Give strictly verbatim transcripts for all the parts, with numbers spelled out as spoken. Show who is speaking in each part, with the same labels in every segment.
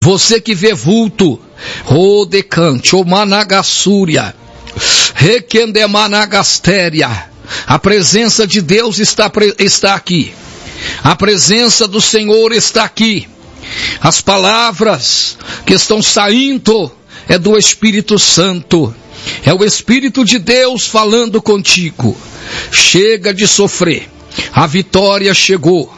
Speaker 1: Você que vê vulto, o decante, o managassúria, requendemanagasteria, a presença de Deus está, está aqui, a presença do Senhor está aqui, as palavras que estão saindo é do Espírito Santo, é o Espírito de Deus falando contigo. Chega de sofrer, a vitória chegou,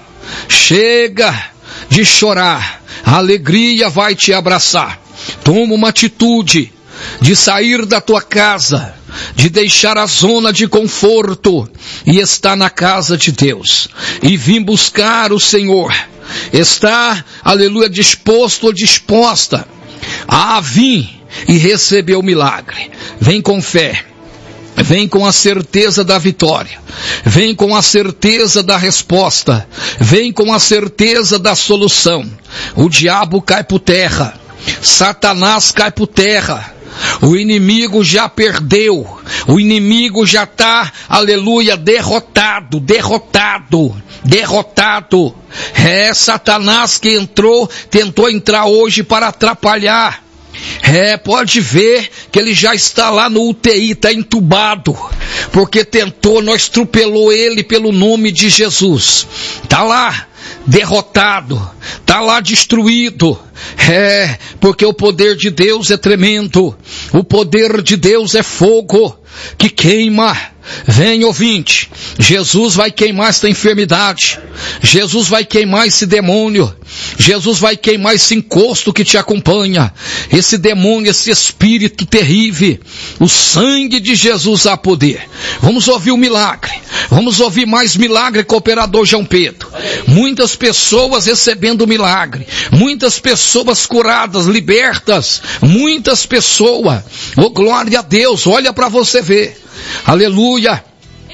Speaker 1: chega de chorar, a alegria vai te abraçar. Toma uma atitude de sair da tua casa, de deixar a zona de conforto e estar na casa de Deus e vir buscar o Senhor. Está, aleluia, disposto ou disposta a vir e receber o milagre. Vem com fé. Vem com a certeza da vitória, vem com a certeza da resposta, vem com a certeza da solução. O diabo cai por terra, Satanás cai por terra, o inimigo já perdeu, o inimigo já está, aleluia, derrotado, derrotado, derrotado. É Satanás que entrou, tentou entrar hoje para atrapalhar. É, pode ver que ele já está lá no U T I, está entubado, porque tentou, nós atropelou ele pelo nome de Jesus. Está lá derrotado, está lá destruído. É, porque o poder de Deus é tremendo, o poder de Deus é fogo que queima. Vem, ouvinte, Jesus vai queimar esta enfermidade, Jesus vai queimar esse demônio, Jesus vai queimar esse encosto que te acompanha, esse demônio, esse espírito terrível. O sangue de Jesus há poder. Vamos ouvir o milagre, vamos ouvir mais milagre com o operador João Pedro. Muitas pessoas recebendo milagre, muitas pessoas curadas, libertas, muitas pessoas, oh glória a Deus, olha para você ver. Aleluia.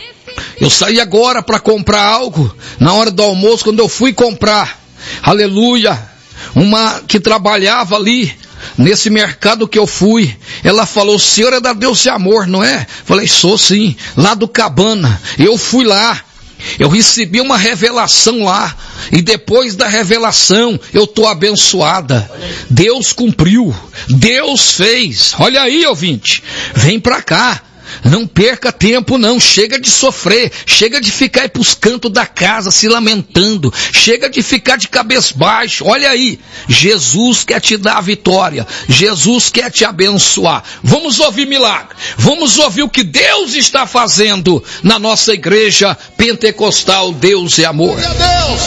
Speaker 1: Eu saí agora para comprar algo, na hora do almoço, quando eu fui comprar, aleluia, uma que trabalhava ali, nesse mercado que eu fui, ela falou, o senhor é da Deus de Amor, não é? Falei, sou sim, lá do Cabana. Eu fui lá, eu recebi uma revelação lá, e depois da revelação, eu estou abençoada. Deus cumpriu, Deus fez. Olha aí, ouvinte, vem para cá. Não perca tempo não, chega de sofrer, chega de ficar aí pros cantos da casa se lamentando, chega de ficar de cabeça baixa. Olha aí, Jesus quer te dar a vitória, Jesus quer te abençoar. Vamos ouvir milagre, vamos ouvir o que Deus está fazendo na nossa igreja pentecostal. Deus é amor.
Speaker 2: Glória a Deus.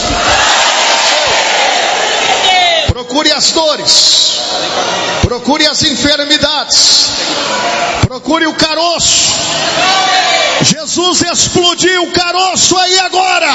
Speaker 2: Procure as dores, procure as enfermidades, procure o caroço. Jesus explodiu o caroço aí agora.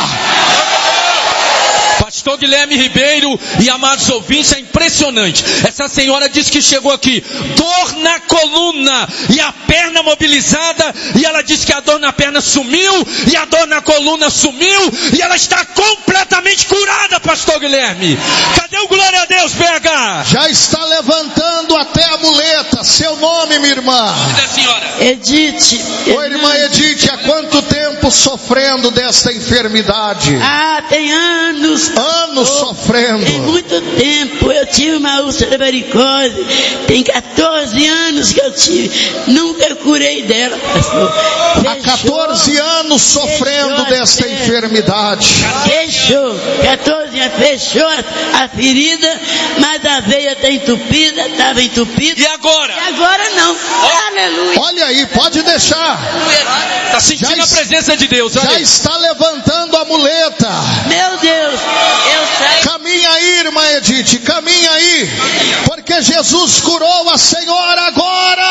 Speaker 3: Pastor Guilherme Ribeiro e amados ouvintes, é impressionante. Essa senhora disse que chegou aqui, dor na coluna e a perna mobilizada, e ela disse que a dor na perna sumiu, e a dor na coluna sumiu, e ela está completamente curada, Pastor Guilherme. Cadê o glória a Deus, P H?
Speaker 2: Já está levantando até a muleta. Seu nome, minha irmã?
Speaker 3: Da senhora
Speaker 4: Edith.
Speaker 2: Oi, irmã Edith, há quanto tempo sofrendo desta enfermidade?
Speaker 4: Ah, tem anos.
Speaker 2: Anos oh, sofrendo.
Speaker 4: Tem muito tempo. Eu tive uma úlcera varicose. Tem quatorze anos que eu tive. Nunca curei dela, pastor. Fechou,
Speaker 2: há quatorze anos sofrendo desta
Speaker 4: perna.
Speaker 2: enfermidade.
Speaker 4: Fechou. quatorze anos. Fechou a, a ferida, mas a veia está entupida, estava entupida.
Speaker 3: E agora?
Speaker 4: E agora não. Oh. Aleluia.
Speaker 2: Olha aí, pode deixar.
Speaker 3: Está sentindo já a presença de Deus. Olha.
Speaker 2: Já está levantando a muleta.
Speaker 4: Meu Deus. Eu saio.
Speaker 2: Caminha aí, irmã Edith, caminha aí, porque Jesus curou a senhora agora.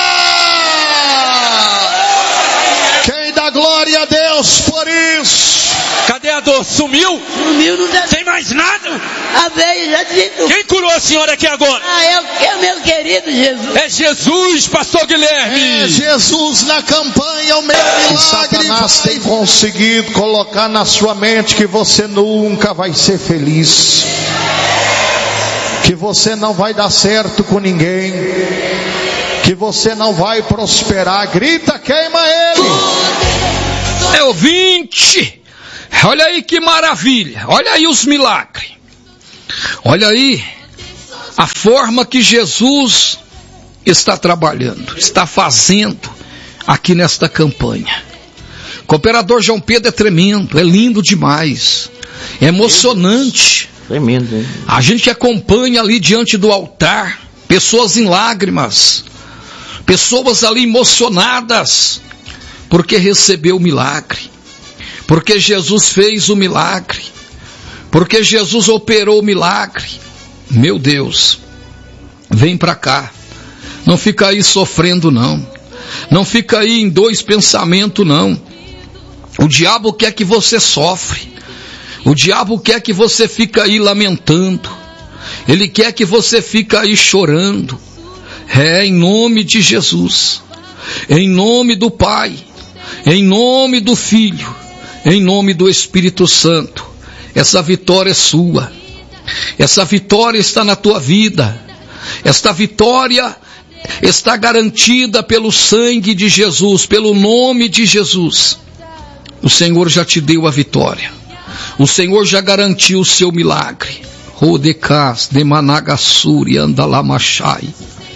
Speaker 2: Quem dá glória a Deus por isso?
Speaker 3: Cadê a dor? Sumiu?
Speaker 4: Sumiu, não dá.
Speaker 3: Tem mais nada?
Speaker 4: A veia já desentupida.
Speaker 3: Quem curou a senhora aqui agora?
Speaker 4: Ah, é o meu querido Jesus.
Speaker 3: É Jesus, pastor Guilherme.
Speaker 2: É Jesus na campanha, o meu milagre. Satanás tem conseguido colocar na sua mente que você nunca vai ser feliz, que você não vai dar certo com ninguém, que você não vai prosperar. Grita, queima ele.
Speaker 1: É ouvinte. Olha aí que maravilha, olha aí os milagres, olha aí, a forma que Jesus está trabalhando, está fazendo aqui nesta campanha. Cooperador João Pedro é tremendo, é lindo demais, é emocionante.
Speaker 5: Tremendo, hein?
Speaker 1: A gente acompanha ali diante do altar, pessoas em lágrimas, pessoas ali emocionadas, porque recebeu o milagre, porque Jesus fez o milagre, porque Jesus operou o milagre. Meu Deus, vem para cá, não fica aí sofrendo não, não fica aí em dois pensamentos não. O diabo quer que você sofre, o diabo quer que você fique aí lamentando, ele quer que você fique aí chorando. É, em nome de Jesus, em nome do Pai, em nome do Filho, em nome do Espírito Santo, essa vitória é sua, essa vitória está na tua vida, esta vitória está garantida pelo sangue de Jesus, pelo nome de Jesus. O Senhor já te deu a vitória, o Senhor já garantiu o seu milagre. Rodecas de Managassuri Andalamachai.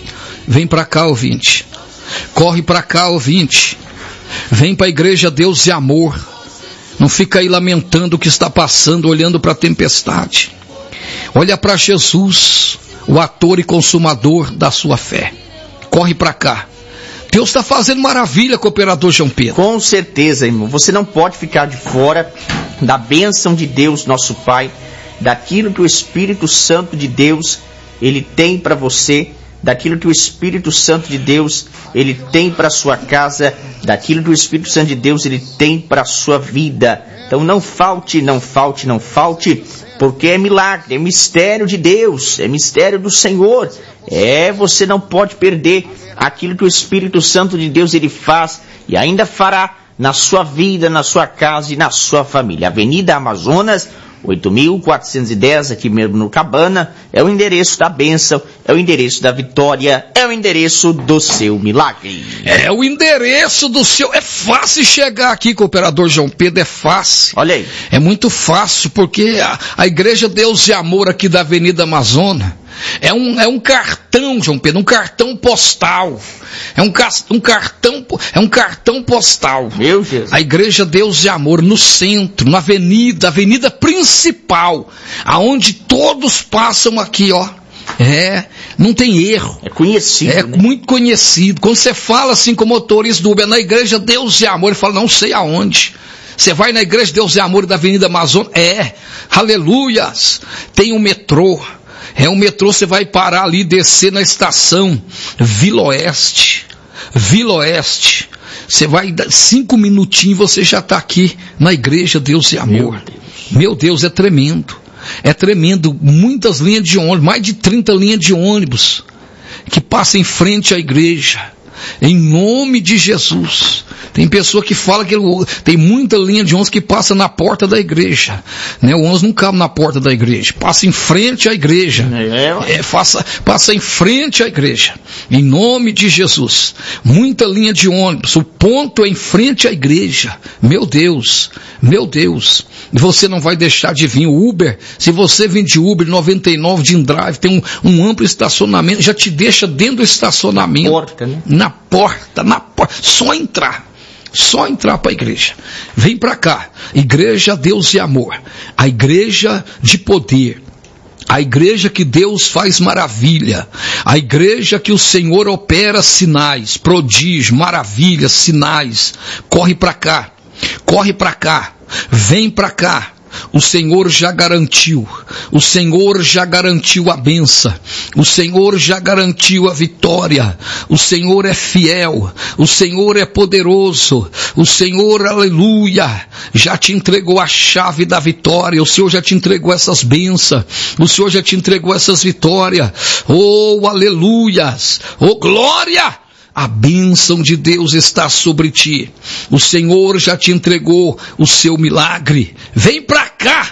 Speaker 1: Vem para cá, ouvinte, corre para cá, ouvinte, vem para a igreja Deus e Amor, não fica aí lamentando o que está passando, olhando para a tempestade. Olha para Jesus, o ator e consumador da sua fé. Corre para cá, Deus está fazendo maravilha, cooperador João Pedro.
Speaker 5: Com certeza, irmão, você não pode ficar de fora da bênção de Deus, nosso Pai, daquilo que o Espírito Santo de Deus, Ele tem para você, daquilo que o Espírito Santo de Deus, Ele tem para a sua casa, daquilo que o Espírito Santo de Deus, Ele tem para a sua vida. Então não falte, não falte, não falte, porque é milagre, é mistério de Deus, é mistério do Senhor. É, você não pode perder aquilo que o Espírito Santo de Deus, Ele faz e ainda fará na sua vida, na sua casa e na sua família. Avenida Amazonas, oito mil quatrocentos e dez, aqui mesmo no Cabana, é o endereço da bênção, é o endereço da vitória, é o endereço do seu milagre.
Speaker 1: É o endereço do seu... É fácil chegar aqui, cooperador João Pedro, é fácil.
Speaker 5: Olha aí.
Speaker 1: É muito fácil, porque a, a Igreja Deus e Amor aqui da Avenida Amazonas é um, é um cartão, João Pedro, um cartão postal. É um, um cartão, é um cartão postal.
Speaker 5: Meu Jesus.
Speaker 1: A Igreja Deus e Amor no centro, na avenida, avenida principal, aonde todos passam aqui, ó. É, não tem erro.
Speaker 5: É conhecido,
Speaker 1: É
Speaker 5: né?
Speaker 1: muito conhecido. Quando você fala assim com o motorista do Uber, na Igreja Deus e Amor, ele fala, não sei aonde. Você vai na Igreja Deus e Amor da Avenida Amazonas? É, aleluias. Tem um metrô. É um metrô, você vai parar ali, descer na estação Vila Oeste. Vila Oeste. Você vai, cinco minutinhos, você já está aqui na Igreja Deus e Amor. Meu Deus. Meu Deus, é tremendo. É tremendo. Muitas linhas de ônibus, mais de trinta linhas de ônibus que passam em frente à igreja. Em nome de Jesus. Tem pessoa que fala que tem muita linha de ônibus que passa na porta da igreja, né? O ônibus não cabe na porta da igreja, passa em frente à igreja. É, é, faça, passa em frente à igreja. Em nome de Jesus. Muita linha de ônibus. O ponto é em frente à igreja. Meu Deus, meu Deus. Você não vai deixar de vir. O Uber, se você vem de Uber noventa e nove de InDrive, tem um, um amplo estacionamento, já te deixa dentro do estacionamento.
Speaker 5: Porta, né?
Speaker 1: Na porta, na porta. Só entrar. Só entrar para a igreja. Vem para cá. Igreja Deus e Amor. A igreja de poder. A igreja que Deus faz maravilha. A igreja que o Senhor opera sinais, prodígios, maravilhas, sinais. Corre para cá. Corre para cá. Vem para cá. O Senhor já garantiu, o Senhor já garantiu a bênção, o Senhor já garantiu a vitória, o Senhor é fiel, o Senhor é poderoso, o Senhor, aleluia, já te entregou a chave da vitória, o Senhor já te entregou essas bênçãos, o Senhor já te entregou essas vitórias, oh aleluias, oh glória! A bênção de Deus está sobre ti. O Senhor já te entregou o seu milagre. Vem para cá.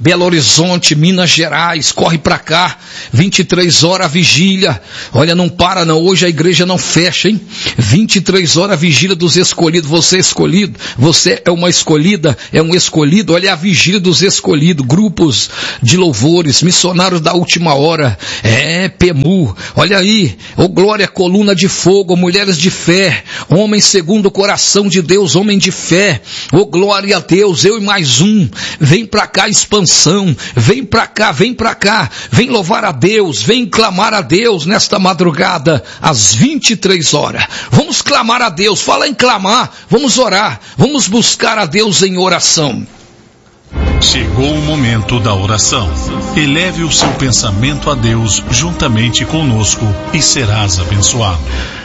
Speaker 1: Belo Horizonte, Minas Gerais, corre pra cá, vinte e três horas a vigília, olha, não para não, hoje a igreja não fecha, hein, vinte e três horas a vigília dos escolhidos, você é escolhido, você é uma escolhida, é um escolhido, olha a vigília dos escolhidos, grupos de louvores, missionários da última hora, é, P E M U, olha aí, ô glória, coluna de fogo, mulheres de fé, homens segundo o coração de Deus, homem de fé, ô glória a Deus, eu e mais um, vem pra cá expansão, vem pra cá, vem pra cá, vem louvar a Deus, vem clamar a Deus nesta madrugada, às vinte e três horas, vamos clamar a Deus, fala em clamar, vamos orar, vamos buscar a Deus em oração.
Speaker 6: Chegou o momento da oração. Eleve o seu pensamento a Deus juntamente conosco e serás abençoado.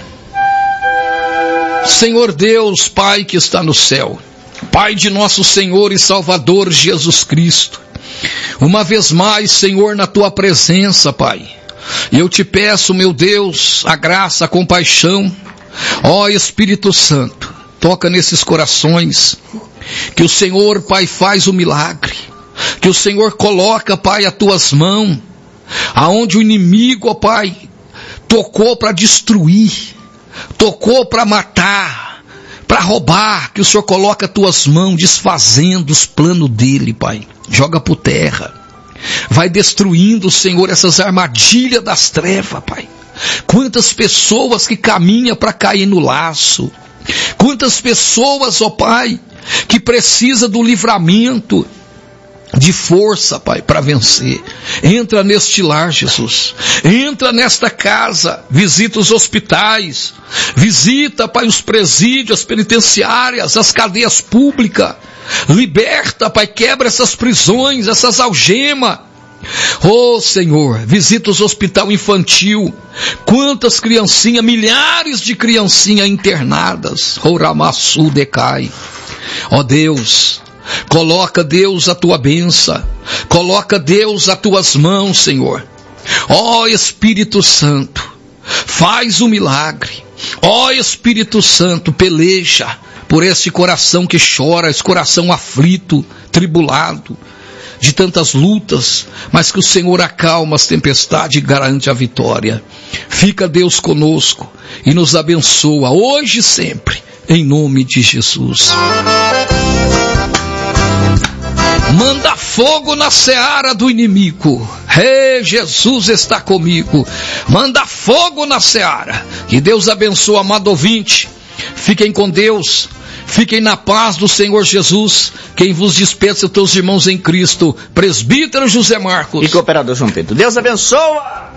Speaker 1: Senhor Deus, Pai que está no céu, Pai de nosso Senhor e Salvador Jesus Cristo, uma vez mais, Senhor, na tua presença, Pai, eu te peço, meu Deus, a graça, a compaixão, ó Espírito Santo, toca nesses corações, que o Senhor, Pai, faz o milagre, que o Senhor coloca, Pai, as tuas mãos, aonde o inimigo, ó Pai, tocou para destruir, tocou para matar, para roubar, que o Senhor coloca as tuas mãos, desfazendo os planos dele, Pai, joga por terra, vai destruindo, Senhor, essas armadilhas das trevas, Pai, quantas pessoas que caminham para cair no laço, quantas pessoas, ó Pai, que precisa do livramento, de força, Pai, para vencer. Entra neste lar, Jesus. Entra nesta casa, visita os hospitais, visita, Pai, os presídios, as penitenciárias, as cadeias públicas. Liberta, Pai, quebra essas prisões, essas algemas. Oh Senhor, visita os hospital infantil, quantas criancinhas, milhares de criancinhas internadas, Oramassu decai, ó Deus, coloca Deus a tua bênção, coloca Deus as tuas mãos, Senhor, ó Espírito Santo, faz o milagre, ó Espírito Santo, peleja por esse coração que chora, esse coração aflito, tribulado, de tantas lutas, mas que o Senhor acalma as tempestades e garante a vitória. Fica Deus conosco e nos abençoa hoje e sempre, em nome de Jesus. Manda fogo na seara do inimigo. Ei, Jesus está comigo. Manda fogo na seara. Que Deus abençoe, amado ouvinte. Fiquem com Deus. Fiquem na paz do Senhor Jesus. Quem vos despeça, os teus irmãos em Cristo, presbítero José Marcos
Speaker 5: e cooperador João Pedro. Deus abençoa.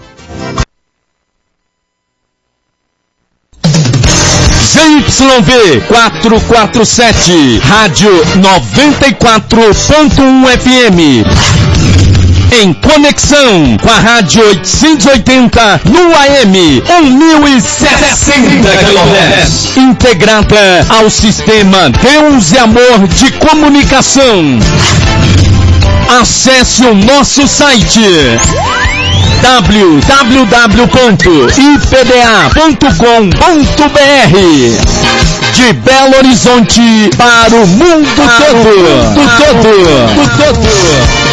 Speaker 3: Z Y V quatrocentos e quarenta e sete, Rádio noventa e quatro ponto um F M. Em conexão com a Rádio oitocentos e oitenta no A M mil e sessenta quilohertz, integrada ao sistema Deus e Amor de Comunicação. Acesse o nosso site w w w ponto i p d a ponto com ponto b r. De Belo Horizonte para o mundo todo, do todo, do todo.